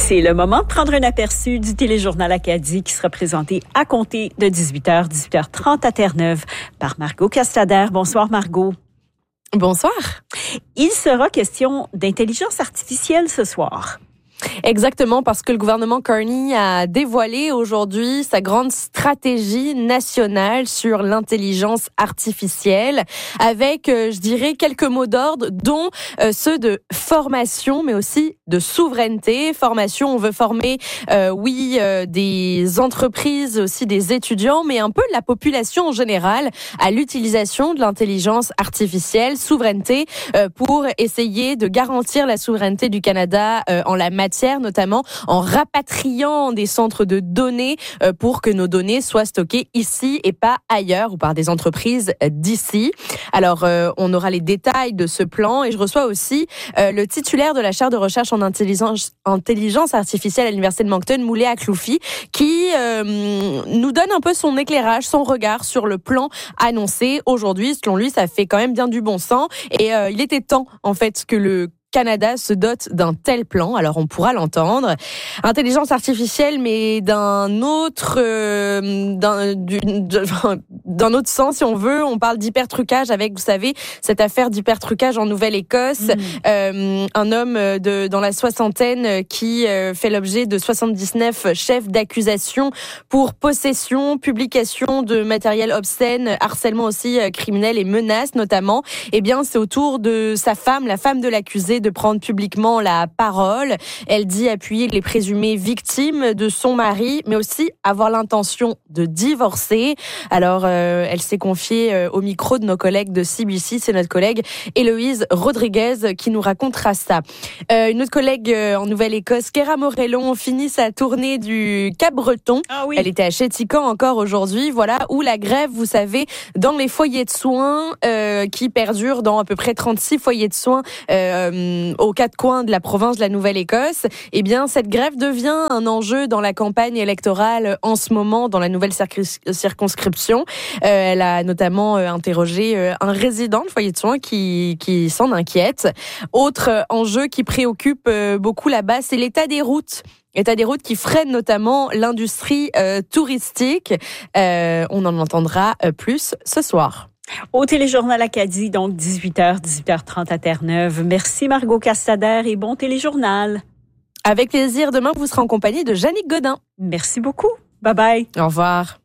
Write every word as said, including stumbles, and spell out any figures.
C'est le moment de prendre un aperçu du téléjournal Acadie qui sera présenté à compter de dix-huit heures, dix-huit heures trente à Terre-Neuve par Margot Castader. Bonsoir Margot. Bonsoir. Il sera question d'intelligence artificielle ce soir. Exactement, parce que le gouvernement Carney a dévoilé aujourd'hui sa grande stratégie nationale sur l'intelligence artificielle avec, euh, je dirais, quelques mots d'ordre, dont euh, ceux de formation, mais aussi de souveraineté. Formation, on veut former, euh, oui, euh, des entreprises, aussi des étudiants, mais un peu la population en général à l'utilisation de l'intelligence artificielle. Souveraineté, euh, pour essayer de garantir la souveraineté du Canada euh, en la matière, notamment en rapatriant des centres de données pour que nos données soient stockées ici et pas ailleurs ou par des entreprises d'ici. Alors, euh, on aura les détails de ce plan et je reçois aussi euh, le titulaire de la chaire de recherche en intelligence, intelligence artificielle à l'Université de Moncton, Moulay Akloufi, qui euh, nous donne un peu son éclairage, son regard sur le plan annoncé aujourd'hui. Selon lui, ça fait quand même bien du bon sens et euh, il était temps, en fait, que le Canada se dote d'un tel plan, alors on pourra l'entendre. Intelligence artificielle, mais d'un autre, euh, d'un, d'un autre sens, si on veut. On parle d'hypertrucage avec, vous savez, cette affaire d'hypertrucage en Nouvelle-Écosse. Mmh. Euh, un homme de, dans la soixantaine qui euh, fait l'objet de soixante-dix-neuf chefs d'accusation pour possession, publication de matériel obscène, harcèlement aussi euh, criminel et menaces notamment. Eh bien, c'est au tour de sa femme, la femme de l'accusé, de prendre publiquement la parole. Elle dit appuyer les présumées victimes de son mari, mais aussi avoir l'intention de divorcer. Alors, euh, elle s'est confiée euh, au micro de nos collègues de C B C. C'est notre collègue Héloïse Rodriguez qui nous racontera ça. Euh, une autre collègue euh, en Nouvelle-Écosse, Kéra Morellon, finit sa tournée du Cap-Breton. Ah oui. Elle était à Chéticamp encore aujourd'hui, voilà, où la grève, vous savez, dans les foyers de soins euh, qui perdurent dans à peu près trente-six foyers de soins euh, aux quatre coins de la province de la Nouvelle-Écosse, eh bien, cette grève devient un enjeu dans la campagne électorale en ce moment dans la nouvelle circonscription. Euh, elle a notamment euh, interrogé euh, un résident de foyer de soins qui, qui s'en inquiète. Autre euh, enjeu qui préoccupe euh, beaucoup là-bas, c'est l'état des routes. État des routes qui freine notamment l'industrie euh, touristique. Euh, on en entendra euh, plus ce soir. Au téléjournal Acadie, donc dix-huit heures, dix-huit heures trente à Terre-Neuve. Merci Margot Castader et bon téléjournal. Avec plaisir, demain vous serez en compagnie de Jannick Godin. Merci beaucoup. Bye bye. Au revoir.